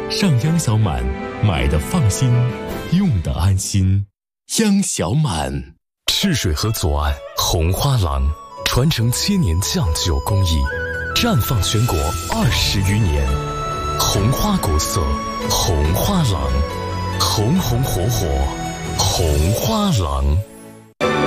上央小满，买的放心，用的安心。央小满。 赤水河左岸红花廊，传承7年酱酒工艺，绽放全国20余年。红花国色，红花廊，红红火火，红花廊。